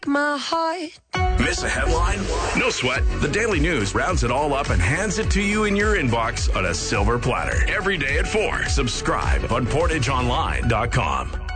my heart. Miss a headline? No sweat. The Daily News rounds it all up and hands it to you in your inbox on a silver platter. Every day at 4. Subscribe on PortageOnline.com.